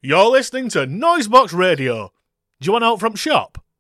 You're listening to Noisebox Radio. Do you want help from shop?